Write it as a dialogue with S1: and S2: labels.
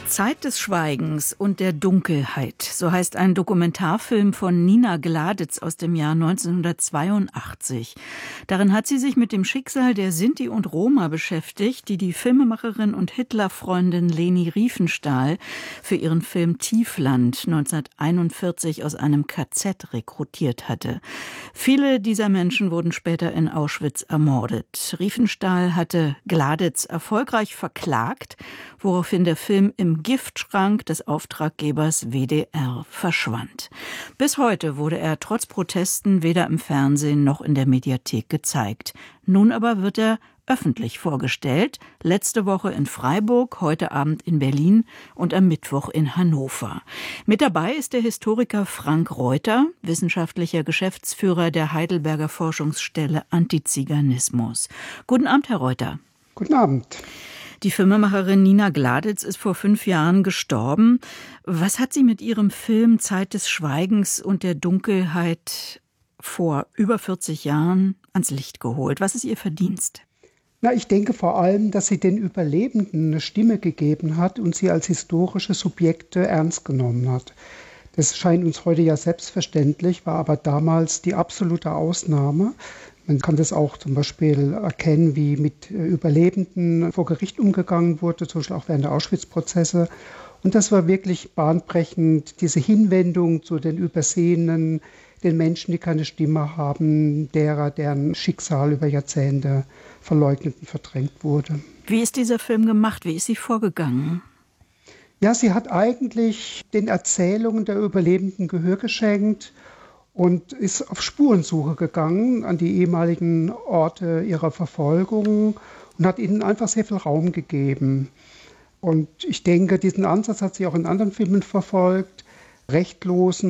S1: Zeit des Schweigens und der Dunkelheit, so heißt ein Dokumentarfilm von Nina Gladitz aus dem Jahr 1982. Darin hat sie sich mit dem Schicksal der Sinti und Roma beschäftigt, die die Filmemacherin und Hitlerfreundin Leni Riefenstahl für ihren Film Tiefland 1941 aus einem KZ rekrutiert hatte. Viele dieser Menschen wurden später in Auschwitz ermordet. Riefenstahl hatte Gladitz erfolgreich verklagt, woraufhin der Film im Giftschrank des Auftraggebers WDR verschwand. Bis heute wurde er trotz Protesten weder im Fernsehen noch in der Mediathek gezeigt. Nun aber wird er öffentlich vorgestellt, letzte Woche in Freiburg, heute Abend in Berlin und am Mittwoch in Hannover. Mit dabei ist der Historiker Frank Reuter, wissenschaftlicher Geschäftsführer der Heidelberger Forschungsstelle Antiziganismus. Guten Abend, Herr Reuter.
S2: Guten Abend.
S1: Die Filmemacherin Nina Gladitz ist vor 5 Jahren gestorben. Was hat sie mit ihrem Film Zeit des Schweigens und der Dunkelheit vor über 40 Jahren ans Licht geholt? Was ist ihr Verdienst?
S2: Ich denke vor allem, dass sie den Überlebenden eine Stimme gegeben hat und sie als historische Subjekte ernst genommen hat. Das scheint uns heute ja selbstverständlich, war aber damals die absolute Ausnahme. Man kann das auch zum Beispiel erkennen, wie mit Überlebenden vor Gericht umgegangen wurde, zum Beispiel auch während der Auschwitz-Prozesse. Und das war wirklich bahnbrechend, diese Hinwendung zu den Übersehenen, den Menschen, die keine Stimme haben, deren Schicksal über Jahrzehnte verleugnet und verdrängt wurde.
S1: Wie ist dieser Film gemacht? Wie ist sie vorgegangen?
S2: Ja, sie hat eigentlich den Erzählungen der Überlebenden Gehör geschenkt und ist auf Spurensuche gegangen an die ehemaligen Orte ihrer Verfolgung und hat ihnen einfach sehr viel Raum gegeben. Und ich denke, diesen Ansatz hat sie auch in anderen Filmen verfolgt, rechtlosen